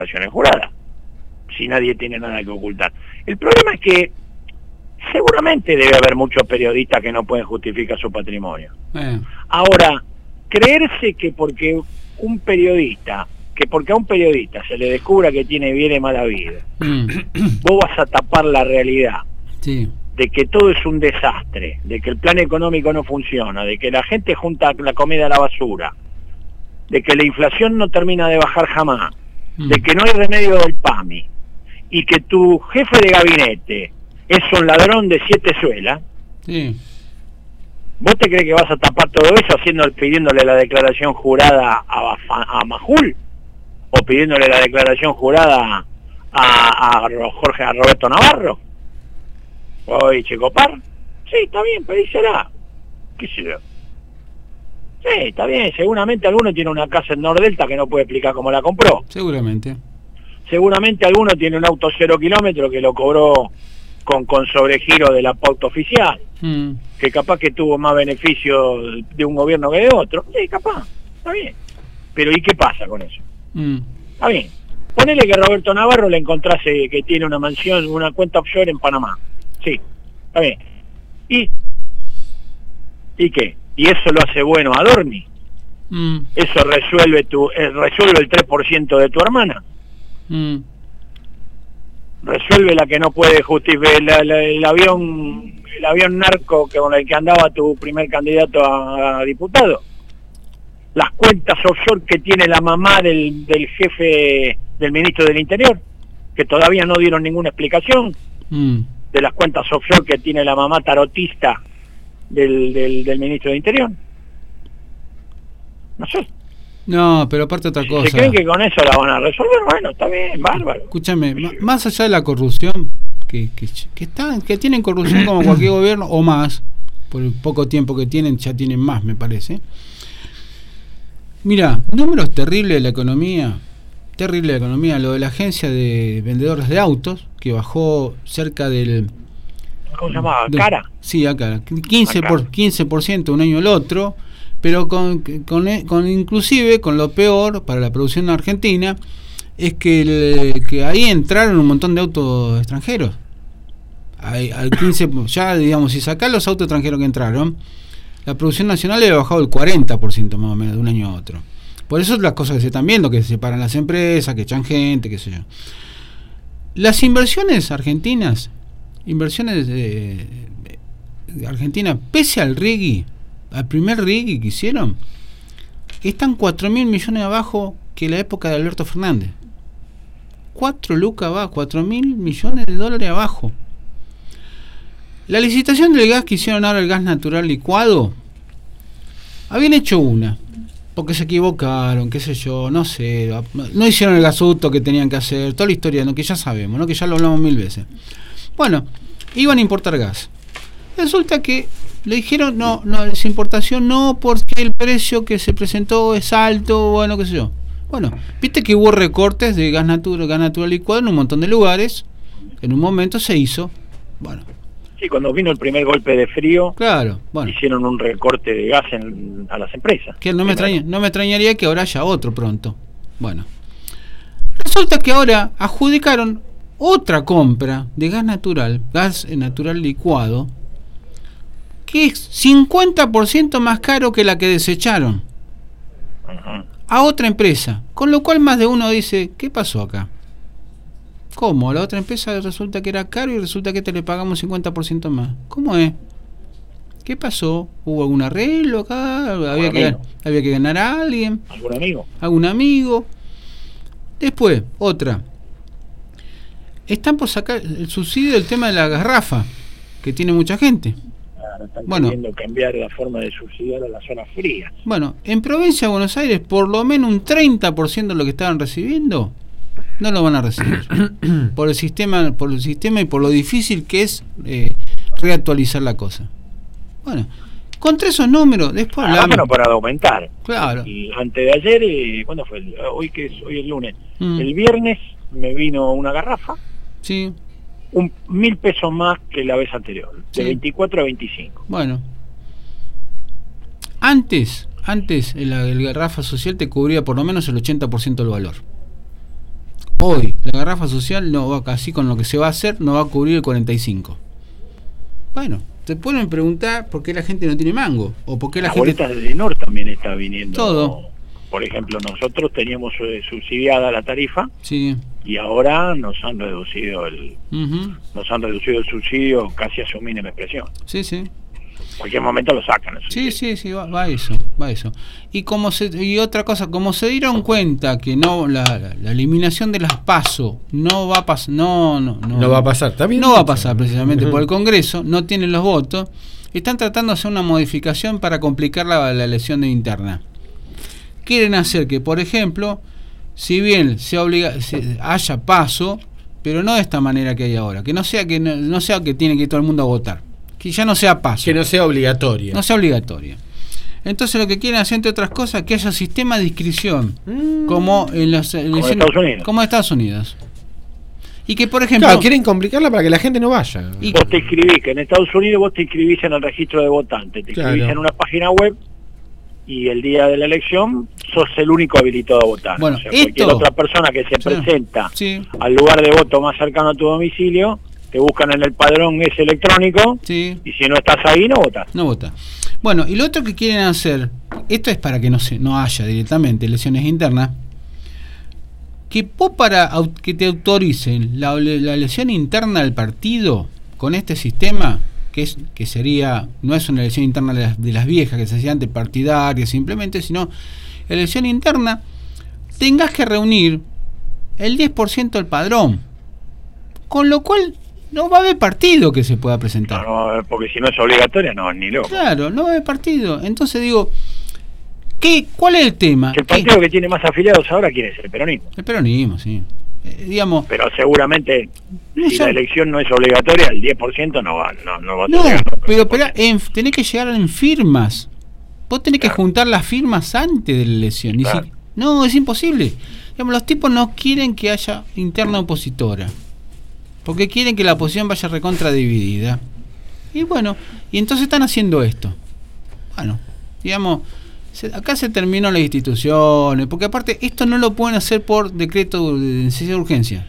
declaraciones juradas, si nadie tiene nada que ocultar. El problema es que seguramente debe haber muchos periodistas que no pueden justificar su patrimonio. Ahora, creerse que porque a un periodista se le descubra que tiene bien y mala vida, vos vas a tapar la realidad, sí, de que todo es un desastre, de que el plan económico no funciona, de que la gente junta la comida a la basura, de que la inflación no termina de bajar jamás, de que no hay remedio del PAMI, y que tu jefe de gabinete es un ladrón de 7 suelas. sí. ¿Vos te crees que vas a tapar todo eso pidiéndole la declaración jurada a Majul? ¿O pidiéndole la declaración jurada a Roberto Navarro? ¿O Checopar? Sí, está bien, pedísela. ¿Qué sé yo? Sí, está bien, seguramente alguno tiene una casa en Nordelta que no puede explicar cómo la compró. Seguramente Alguno tiene un auto 0 kilómetros que lo cobró con sobregiro de la pauta oficial, que capaz que tuvo más beneficio de un gobierno que de otro. Sí, capaz, está bien. Pero ¿y qué pasa con eso? Está bien. Ponele que Roberto Navarro le encontrase que tiene una mansión, una cuenta offshore en Panamá. Sí, está bien. ¿Y qué? ¿Y eso lo hace bueno a Dorni? ¿Eso resuelve el 3% de tu hermana? ¿Resuelve la que no puede justificar el avión narco con el que andaba tu primer candidato a diputado? Las cuentas offshore que tiene la mamá del jefe del ministro del Interior, que todavía no dieron ninguna explicación de las cuentas offshore que tiene la mamá tarotista del ministro del Interior. No sé. No, pero aparte otra cosa. ¿Se creen que con eso la van a resolver? Bueno, está bien, bárbaro. Escúchame, más allá de la corrupción, que tienen corrupción como cualquier gobierno, o más, por el poco tiempo que tienen, ya tienen más, me parece. Mira, números terribles de la economía, lo de la agencia de vendedores de autos, que bajó cerca del... ¿Cómo se llamaba? ¿Cara? Sí, acá, 15% un año al otro, pero con inclusive con lo peor para la producción argentina es que ahí entraron un montón de autos extranjeros. Al 15, ya digamos, si sacás los autos extranjeros que entraron, la producción nacional le ha bajado el 40% más o menos de un año a otro. Por eso las cosas que se están viendo, que se separan las empresas, que echan gente, qué sé yo. Las inversiones argentinas, de Argentina, pese al RIGI, al primer RIGI que hicieron, están 4.000 millones abajo que la época de Alberto Fernández. 4.000 millones de dólares abajo. La licitación del gas que hicieron ahora, el gas natural licuado, habían hecho una, porque se equivocaron, qué sé yo, no sé, no hicieron el gasoducto que tenían que hacer, toda la historia, ¿no? Que ya sabemos, ¿no? Que ya lo hablamos 1000 veces. Bueno, iban a importar gas. Resulta que le dijeron, no, esa importación no, porque el precio que se presentó es alto, bueno, qué sé yo. Bueno, viste que hubo recortes de gas natural licuado en un montón de lugares, en un momento se hizo, bueno. Sí, cuando vino el primer golpe de frío, claro, bueno, hicieron un recorte de gas a las empresas. Que no me extrañaría que ahora haya otro pronto. Bueno, resulta que ahora adjudicaron otra compra de gas natural licuado, que es 50% más caro que la que desecharon, a otra empresa, con lo cual más de uno dice, ¿qué pasó acá? ¿Cómo? La otra empresa resulta que era caro y resulta que te le pagamos 50% más. ¿Cómo es? ¿Qué pasó? ¿Hubo algún arreglo acá? ¿Había que ganar a alguien? ¿Algún amigo? Después, otra. Están por sacar el subsidio del tema de la garrafa, que tiene mucha gente. Claro, están queriendo cambiar la forma de subsidiar a las zonas frías. Bueno, en provincia de Buenos Aires, por lo menos un 30% de lo que estaban recibiendo no lo van a recibir por el sistema y por lo difícil que es reactualizar la cosa. Bueno, contra esos números después no para de aumentar. Claro. Y antes de ayer, ¿cuándo fue? Hoy es lunes. El viernes me vino una garrafa. Sí. 1.000 pesos más que la vez anterior, de 24 a 25. Bueno, antes el garrafa social te cubría por lo menos el 80% del valor. hoy la garrafa social no va, casi con lo que se va a hacer, no va a cubrir el 45. Bueno, te pueden preguntar por qué la gente no tiene mango, o por qué la gente... Boleta de Denor también está viniendo. Todo. Por ejemplo, nosotros teníamos subsidiada la tarifa, Sí. y ahora nos han reducido el subsidio casi a su mínima expresión. Sí, sí. En cualquier momento lo sacan. Sí, va eso. Y otra cosa, como se dieron cuenta que no la eliminación de las PASO no va a pasar, no va a pasar, está bien. No va a pasar precisamente por el Congreso, no tienen los votos, están tratando de hacer una modificación para complicar la elección interna. Quieren hacer que, por ejemplo, si bien haya PASO, pero no de esta manera que hay ahora, que no sea que tiene que ir todo el mundo a votar, que ya no sea PASO, que no sea obligatoria. Entonces lo que quieren hacer, entre otras cosas, que haya sistema de inscripción como en las elecciones, como Estados Unidos. Y que, por ejemplo, quieren complicarla para que la gente no vaya. Y vos te inscribís, que en Estados Unidos vos te inscribís en el registro de votantes, te inscribís en una página web, y el día de la elección sos el único habilitado a votar. Bueno, cualquier otra persona que se presenta al lugar de voto más cercano a tu domicilio, te buscan en el padrón ese electrónico, y si no estás ahí, no votas. No votas. Bueno, y lo otro que quieren hacer, esto es para que no haya directamente elecciones internas, que vos para que te autoricen la elección interna del partido con este sistema, que sería, no es una elección interna de las viejas que se hacía antes, partidaria simplemente, sino elección interna, tengas que reunir el 10% del padrón, con lo cual no va a haber partido que se pueda presentar. No, porque si no es obligatoria, no, ni loco. Claro, no va a haber partido. Entonces digo, ¿cuál es el tema? El partido que tiene más afiliados ahora, ¿quién es? El peronismo. El peronismo, sí. Digamos, pero seguramente si la elección no es obligatoria, el 10% no va a pero tenés que llegar en firmas. Vos tenés que juntar las firmas antes de la elección. No, es imposible. Digamos, los tipos no quieren que haya interna opositora, porque quieren que la oposición vaya recontra dividida. Y bueno, y entonces están haciendo esto. Bueno, digamos, acá se terminó las instituciones, porque aparte esto no lo pueden hacer por decreto de necesidad de urgencia.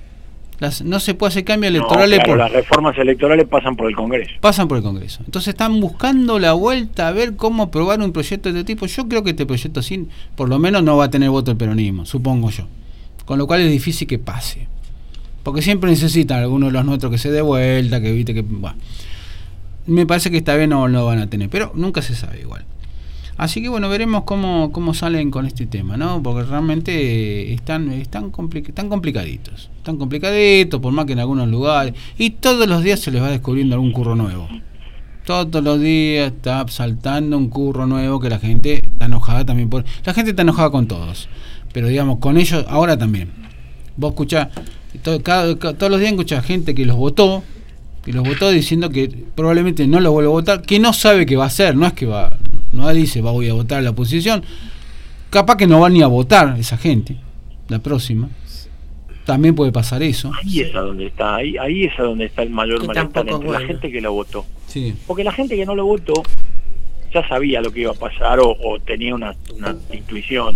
No se puede hacer cambio electoral. Las reformas electorales pasan por el Congreso. Entonces están buscando la vuelta a ver cómo aprobar un proyecto de este tipo. Yo creo que este proyecto por lo menos no va a tener voto del peronismo, supongo yo. Con lo cual es difícil que pase. Porque siempre necesitan algunos de los nuestros que se dé vuelta, que viste que... Bueno, me parece que esta vez no lo van a tener, pero nunca se sabe igual. Así que bueno, veremos cómo salen con este tema, ¿no? Porque realmente están complicaditos. Están complicaditos, por más que en algunos lugares. Y todos los días se les va descubriendo algún curro nuevo. Todos los días está saltando un curro nuevo que la gente está enojada también por... La gente está enojada con todos. Pero digamos, con ellos ahora también. Vos escuchás, todos los días escuchás gente que los votó diciendo que probablemente no lo vuelve a votar, que no sabe qué va a hacer, no dice voy a votar a la oposición, capaz que no va ni a votar esa gente la próxima, también puede pasar eso. Ahí es a donde está, ahí es a donde está el mayor malestar entre la gente que lo votó, porque la gente que no lo votó ya sabía lo que iba a pasar o tenía una intuición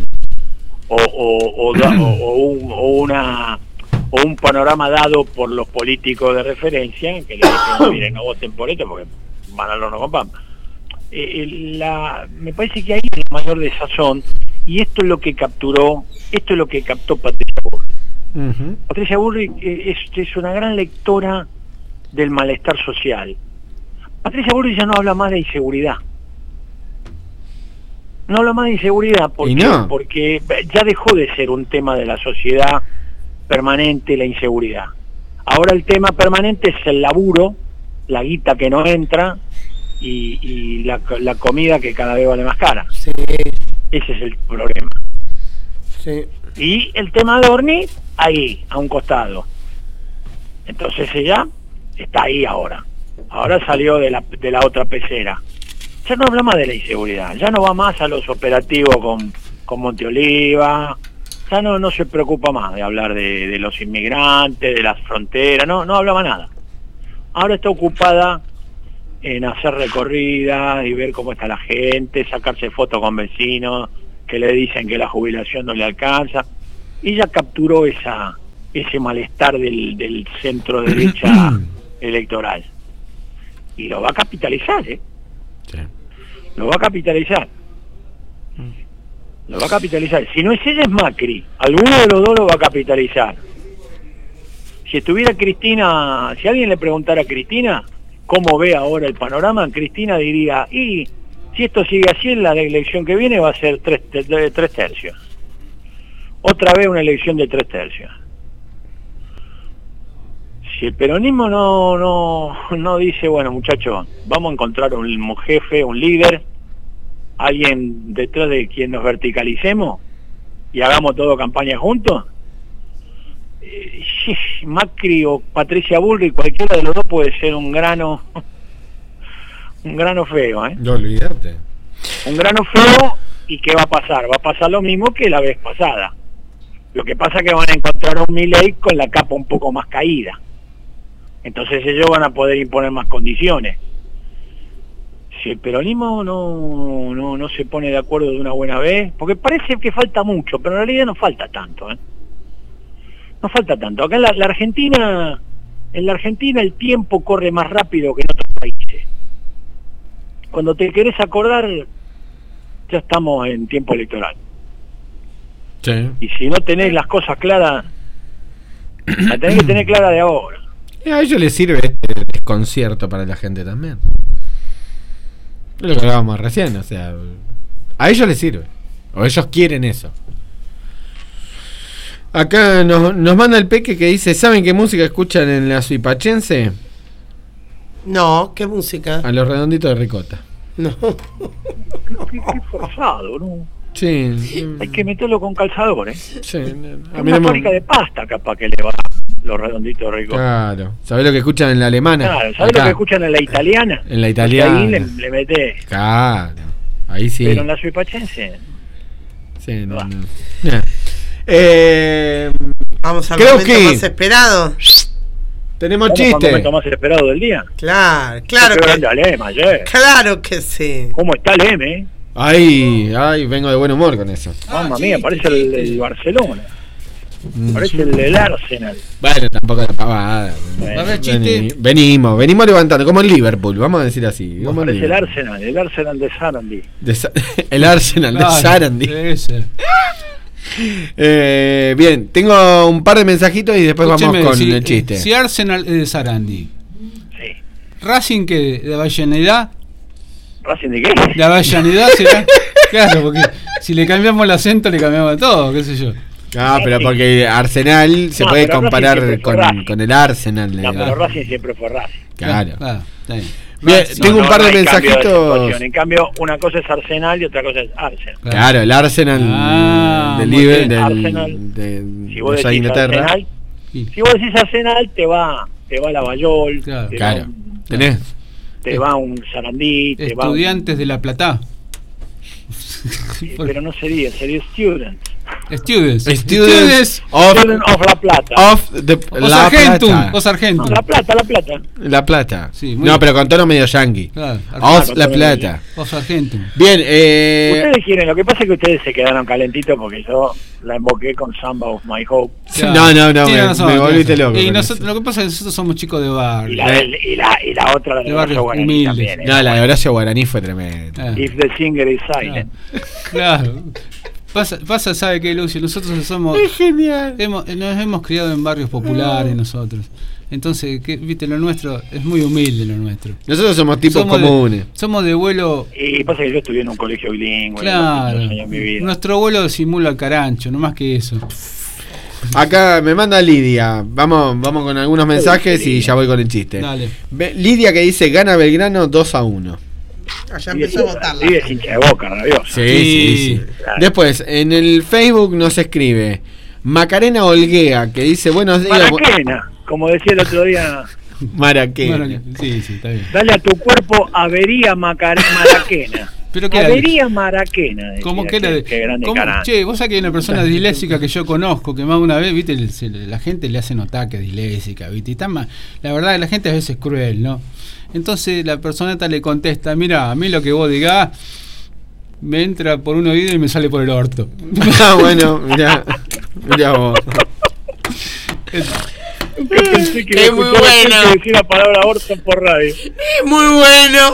o un panorama dado por los políticos de referencia que le dicen miren, no voten por esto porque van al horno con pampa. Me parece que ahí es la mayor desazón, y esto es lo que captó Patricia Bullrich. Patricia Bullrich es una gran lectora del malestar social. Patricia Bullrich ya no habla más de inseguridad. No habla más de inseguridad porque ya dejó de ser un tema de la sociedad permanente la inseguridad. Ahora el tema permanente es el laburo, la guita que no entra y la comida que cada vez vale más cara. Sí. Ese es el problema. Sí. Y el tema de Orni, ahí, a un costado. Entonces ella está ahí ahora. Ahora salió de la otra pecera. Ya no habla más de la inseguridad, ya no va más a los operativos con Monteoliva, ya no se preocupa más de hablar de los inmigrantes, de las fronteras, no hablaba nada. Ahora está ocupada en hacer recorridas y ver cómo está la gente, sacarse fotos con vecinos que le dicen que la jubilación no le alcanza. Ella capturó esa ese malestar del centro derecha electoral. Y lo va a capitalizar, ¿eh? Sí. Lo va a capitalizar. Lo va a capitalizar. Si no es ella, es Macri. Alguno de los dos lo va a capitalizar. Si estuviera Cristina, si alguien le preguntara a Cristina cómo ve ahora el panorama, Cristina diría, y si esto sigue así, en la elección que viene va a ser 3 tercios. Otra vez una elección de 3 tercios. Si el peronismo no dice, bueno, muchachos, vamos a encontrar un jefe, un líder, alguien detrás de quien nos verticalicemos y hagamos todo campaña juntos, Macri o Patricia Bullrich, cualquiera de los dos puede ser un grano feo, ¿eh? No olvidate. Un grano feo. ¿Y qué va a pasar? Va a pasar lo mismo que la vez pasada. Lo que pasa es que van a encontrar a un Milei con la capa un poco más caída. Entonces ellos van a poder imponer más condiciones. Si el peronismo no se pone de acuerdo de una buena vez, porque parece que falta mucho, pero en realidad no falta tanto, ¿eh? No falta tanto. Acá en la Argentina el tiempo corre más rápido que en otros países. Cuando te querés acordar, ya estamos en tiempo electoral. Sí. Y si no tenés las cosas claras, la tenés que tener clara de ahora. A ellos les sirve este desconcierto para la gente también. Es lo que hablábamos recién, o sea, a ellos les sirve. O ellos quieren eso. Acá nos manda el Peque que dice, ¿saben qué música escuchan en la Suipachense? No, ¿qué música? A los redonditos de ricota. No. Qué forzado, ¿no? Sí. Hay que meterlo con calzador, ¿eh? Sí. A una fábrica de pasta capaz que le va los redonditos de ricota. Claro. ¿Sabés lo que escuchan en la alemana? Claro, ¿sabés lo que escuchan en la italiana? En la italiana. Ahí le metés. Claro. Ahí sí. Pero en la suipachense. Sí, no. Vamos al creo momento que más esperado. tenemos ¿Cómo chiste. el momento más esperado del día? Claro Qué que grande Alema ayer. claro que sí. ¿Cómo está el M? Ay, vengo de buen humor con eso. Mamma mía, parece el Barcelona. Parece el Arsenal. Bueno, tampoco de pavada. ¿Va a haber chiste? Venimos levantando, como el Liverpool, vamos a decir así. Como Parece el Arsenal de Sarandí. El Arsenal de Sarandí. Ese. Bien, tengo un par de mensajitos y después Escúcheme, vamos con el chiste. Si Arsenal es de Sarandí, Sí. Racing que de Avellaneda, ¿Racing de qué? de Avellaneda será. Claro, porque si le cambiamos el acento le cambiamos todo, qué sé yo. Ah, pero porque Arsenal se No, puede pero Racing comparar siempre fue con Racing. el Arsenal. No, pero Racing siempre fue Racing. Claro. Está bien. Bien, Racing. tengo un par de hay cambio mensajitos. situación. En cambio, una cosa es Arsenal y otra cosa es Arsenal. Claro, el Arsenal del muy Liverpool, bien. Arsenal, de Si vos esa decís Inglaterra. Arsenal, Sí. si vos decís Arsenal, te va Lavallol, Claro. te, Claro. va un, ¿Tenés? te va un Sarandí, te va un, Estudiantes de La Plata. pero no sería Students. Students Students of Students of La Plata. of the o La Sargentum. Plata. O Sargentum. No, La Plata. La Plata. Sí, muy No, bien. pero con tono medio yankee. Claro, Of Claro, La con Plata. O Sargentum. Bien, Ustedes quieren, lo que pasa es que ustedes se quedaron calentitos porque yo la invoqué con Samba of My Hope. No, Tiene razón, me volviste tiene razón. loco. Y con nosotros, eso. lo que pasa es que nosotros somos chicos de Y barrio. la otra, la De de barrios Horacio Guaraní humildes. también. No, la de Horacio Guaraní fue tremenda. Ah. If the singer is silent. Claro. Pasa, sabe que Lucio, nosotros somos Es genial. nos hemos criado en barrios populares nosotros. Entonces, viste, lo nuestro es muy humilde lo nuestro. Nosotros somos tipos Somos comunes. Somos de vuelo. Y pasa que yo estudié en un colegio bilingüe. Claro. Muchos años de mi vida. Nuestro vuelo simula el carancho, no más que eso. Acá me manda Lidia. Vamos con algunos mensajes y ya voy con el chiste. Dale. Lidia que dice, gana Belgrano 2-1. Allá empezó a votarla. Y es hincha de Boca, rabioso. Sí. Claro. Después, en el Facebook nos escribe Macarena Olguea, que dice, buenos días. Maraquena, como decía el otro día, Maraquena. Bueno, sí, está bien. dale a tu cuerpo avería Maraquena. Pero que Avería Maraquena. Decía, como que era qué grande ¿cómo? carajo. Che, vos sabés que hay una persona disléxica que yo conozco, que más de una vez, viste, la gente le hace notar que es disléxica, viste, y está mal. La verdad, la gente a veces es cruel, ¿no? Entonces la persona esta le contesta, mira, a mí lo que vos digás me entra por un oído y me sale por el orto. Ah, bueno, mirá vos. Nunca pensé que Es iba a muy escuchar a bueno. gente decir la palabra orto por radio. Es muy bueno.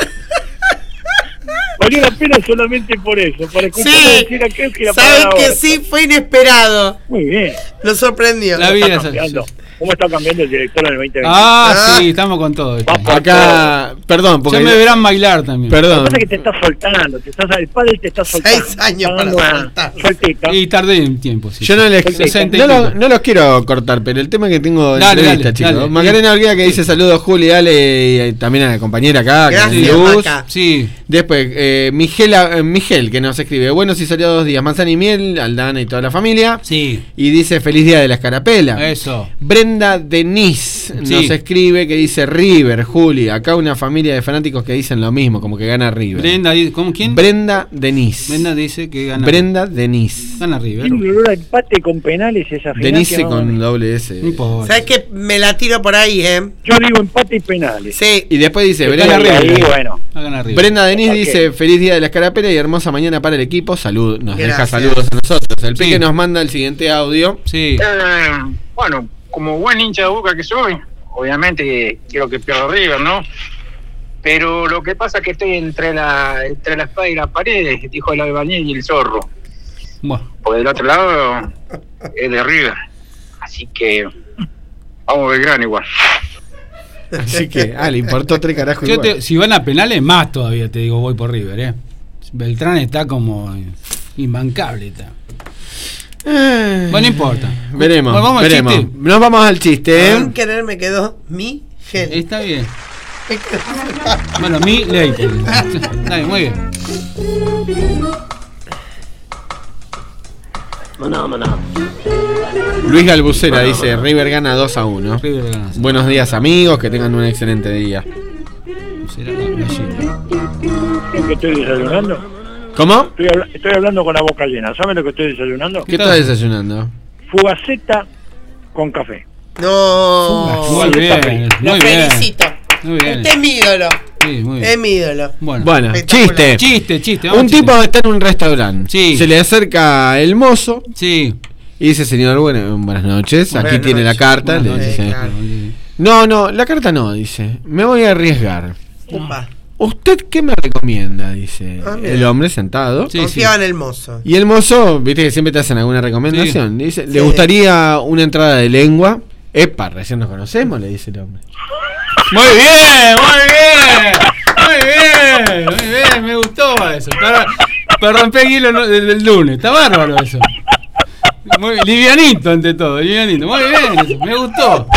Valió la pena solamente por eso, para escuchar Sí. decir a aquel que la Saben palabra que orto. sí, fue inesperado. Muy bien. Lo sorprendió. La vida Está es así. cambiando. ¿Cómo está cambiando el director en el 2020? Ah, sí, estamos con todo. Va por Acá, perdón, Ya porque. me verán bailar también. Lo que Perdón. pasa es que te estás soltando, el padre te está soltando. 6 años Está para dando una soltar. sueltita. Y tardé un tiempo, sí. Yo no les 60 y no, pico. no los quiero cortar, pero el tema que tengo de Dale, entrevista, dale, chicos. dale. Macarena Orguía que dice saludos Juli, Ale y también a la compañera acá, que Gracias, es Luz. Maca. Sí. Después, Miguel que nos escribe, buenos y soleados días, manzana y miel, Aldana y toda la familia. Sí. Y dice feliz día de la escarapela. Eso. Brenda Denise nos Sí. escribe que dice River, Juli. Acá una familia de fanáticos que dicen lo mismo, como que gana River. Brenda, ¿cómo quién? Brenda Denise. Brenda dice que gana. Brenda Denise. Gana River. Tiene un olor a empate con penales esa final. Denise que no- con doble S. No importa. ¿Sabes qué? Me la tiro por ahí, Yo digo empate y penales. Sí. Y después dice Gana Brenda, River. ahí, bueno. Va a ganar River. Brenda Denise Ok. dice feliz día de la escarapela y hermosa mañana para el equipo. Salud, nos deja Gracias. saludos a nosotros. El Sí. Peque nos manda el siguiente audio. Sí. Bueno, como buen hincha de Boca que soy, obviamente quiero que pierda River, ¿no? Pero lo que pasa es que estoy entre la espada y la pared, dijo el albañil y el zorro. Bueno. Porque del otro lado es de River. Así que vamos Belgrano igual. Así que, le importó 3 carajos Yo igual. si van a penales, más todavía te digo, voy por River, Beltrán está como imbancable. Está. Bueno, no importa. Veremos, Bueno, vamos al veremos. chiste. Nos vamos al chiste. Sin querer me quedó mi gel. Está bien. Bueno, mi ley. Está bien, muy bien. Luis Galbucera dice River gana 2-1. River gana. Buenos días amigos, que tengan un excelente día. Será la gallina. ¿Qué estoy desayunando? ¿Cómo? Estoy hablando con la boca llena. ¿Saben lo que estoy desayunando? ¿Qué estás desayunando? Fugaceta con café. No. Muy bien, Lo muy bien. felicito. Muy bien. Usted es mi ídolo. Sí, muy Es bien. mi ídolo. Bueno, Espectacular. chiste. Chiste. vamos Un al chiste. tipo está en un restaurante. Sí. Se le acerca el mozo Sí. y dice, señor, buenas noches. Aquí Buenas tiene la noches. carta. Buenas Le noches. dice, claro. no, la carta no, dice. Me voy a arriesgar. Upa. ¿Usted qué me recomienda? Dice Ah, mira. el hombre sentado. Sí, Confiaba en el mozo. Y el mozo, viste que siempre te hacen alguna recomendación. Dice, ¿le Sí. gustaría una entrada de lengua? Epa, recién nos conocemos, le dice el hombre. Muy bien, muy bien, me gustó eso. Para romper el hielo del lunes, está bárbaro eso. Muy livianito ante todo, livianito. Muy bien, eso, me gustó.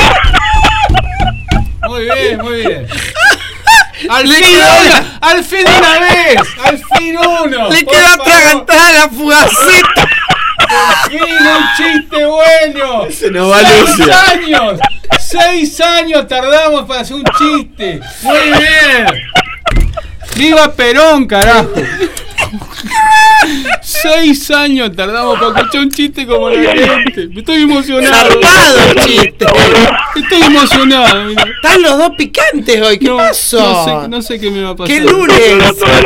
Muy bien. Al fin una vez, al fin uno. Le por quedó favor. atragantada la fugaceta. Por fin un chiste bueno. Se nos va 6 Lucia. años. 6 años tardamos para hacer un chiste. Muy bien. ¡Viva Perón, carajo! 6 años tardamos para escuchar un chiste como la gente. Estoy emocionado. Zarpado el chiste. Estoy emocionado. Mira. Están los dos picantes hoy. ¿Qué pasó? No sé qué me va a pasar. ¿Qué lunes?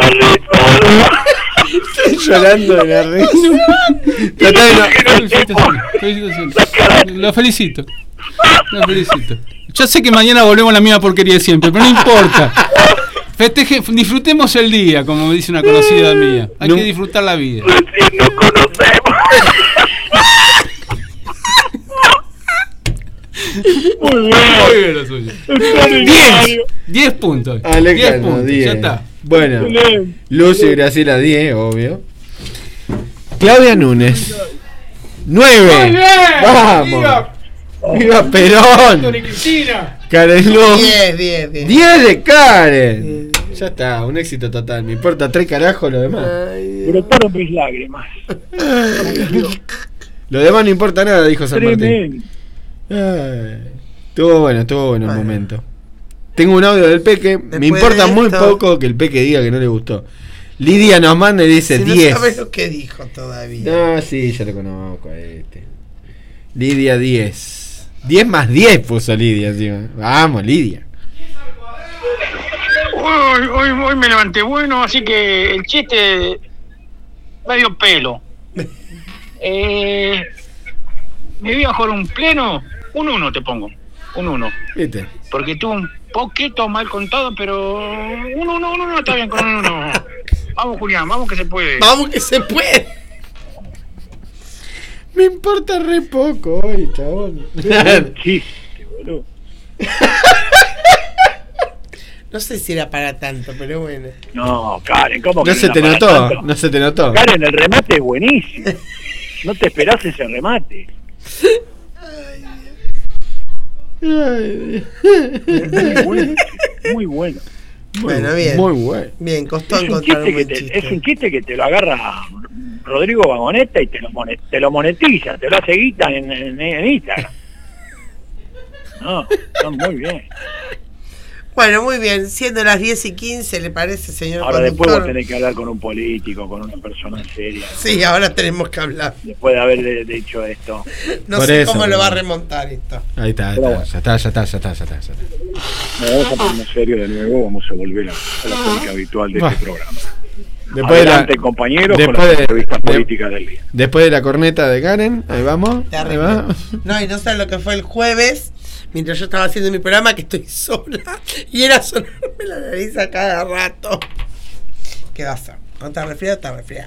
Estoy llorando de la risa. Tratá de no- Felicitaciones. Lo felicito. Yo sé que mañana volvemos a la misma porquería de siempre, pero no importa. Disfrutemos el día, como me dice una conocida mía. Hay No. que disfrutar la vida. Recién nos conocemos. Muy bien. Muy bien lo suyo. 10 puntos. 10 Alejandro, puntos. 10. Ya está. Bueno, Excelente. Lucy y Graciela 10, obvio. Claudia Núñez 9. Muy bien. Vamos. ¡Viva Perón! Cristina. Karen Luz. 10. 10 de Karen. Ya está, un éxito total. Me importa 3 carajos lo demás. Brotaron mis lágrimas. Lo demás no importa nada, dijo San Martín. Tremendo. Ay, estuvo bueno el Bueno. momento. Tengo un audio del Peque. Me Después importa de muy esto- poco que el Peque diga que no le gustó. Lidia nos manda y dice Si no 10. sabes lo que dijo todavía. No, sí, ya lo conozco a este. Lidia 10. 10 más 10 puso Lidia encima. Vamos, Lidia. Hoy me levanté bueno, así que el chiste medio pelo. Me iba a jugar un pleno Un 1 te pongo. Un 1. ¿Viste? Porque tú un poquito mal contado, pero un 1 está bien con un 1. Vamos, Julián, vamos que se puede. Vamos que se puede. Me importa re poco hoy, chabón. Chiste, boludo. No sé si era para tanto, pero bueno. No, Karen, ¿cómo que No se era te para notó, tanto? no se te notó. Karen, el remate es buenísimo. No te esperás ese remate. Ay, Muy bueno. Muy bueno. Bueno, bien. Muy bueno. Bien, costó Es un, encontrar un chiste que buen te, chiste. es un chiste que te lo agarra Rodrigo Vagoneta y te lo monetiza, te lo hace guita en Instagram. No, está muy bien. Bueno, muy bien. Siendo las 10:15, ¿le parece, señor Ahora después conductor? vos tenés que hablar con un político, con una persona seria. Sí, ahora tenemos que hablar. Después de haber dicho esto. No Por sé eso, cómo lo va a bueno. remontar esto. Ahí está, Pero ya está. Vamos a ponernos serio de nuevo, vamos a volver a la tónica habitual de Bah. este programa. Después Adelante, compañeros, con después las de- entrevistas de- políticas del día. Después de la corneta de Karen, ahí vamos. Ahí Terrible. va. No, y no sabes lo que fue el jueves, mientras yo estaba haciendo mi programa, que estoy sola, y era sonarme la nariz a cada rato. ¿Qué va a hacer? ¿No está resfriado? Está resfriado.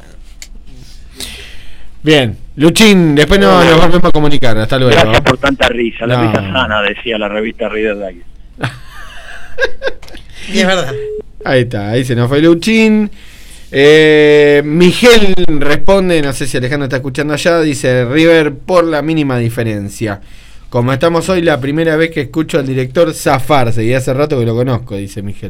Bien, Luchín, después nos volvemos a comunicar. Hasta luego. Gracias por tanta risa, la No. risa sana, decía la revista Reader Digest. Y es verdad. Ahí está, ahí se nos fue Luchín. Miguel responde, no sé si Alejandro está escuchando allá, dice River por la mínima diferencia. Como estamos hoy, la primera vez que escucho al director zafarse, y hace rato que lo conozco, dice Miguel.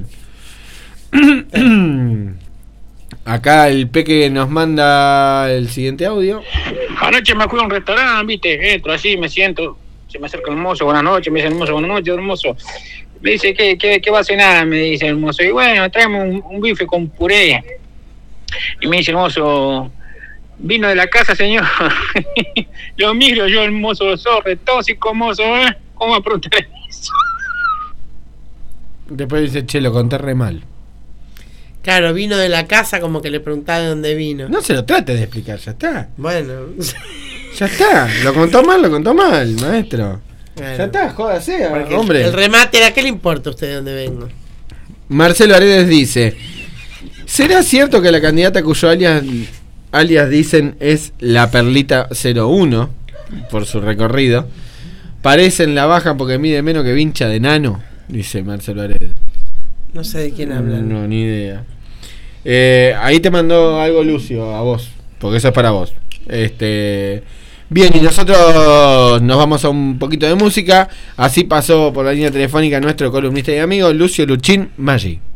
Acá el Peque nos manda el siguiente audio. Anoche me fui a un restaurante, viste, entro así, me siento, se me acerca el mozo, buenas noches, me dice el mozo, buenas noches, hermoso. Me dice, ¿qué va a cenar? Me dice el mozo, y bueno, tráeme un bife con puré. Y me dice el mozo, vino de la casa, señor. Lo miro yo, el mozo, sos retóxico, mozo, ¿eh? ¿Cómo va a preguntar eso? Después dice, che, lo conté re mal. Claro, vino de la casa como que le preguntaba de dónde vino. No se lo trate de explicar, ya está. Bueno. Ya está, lo contó mal, maestro. Bueno. Ya está, jódase, Porque hombre. el remate era, ¿qué le importa a usted de dónde vengo? Marcelo Aredes dice: ¿será cierto que la candidata cuyo alias dicen es la Perlita 01 por su recorrido? Parece en la baja porque mide menos que Vincha de Nano, dice Marcelo Aredes. No sé de quién hablan. No, ni idea. Ahí te mandó algo Lucio a vos, porque eso es para vos. Bien, y nosotros nos vamos a un poquito de música. Así pasó por la línea telefónica nuestro columnista y amigo Lucio Luchín Maggi.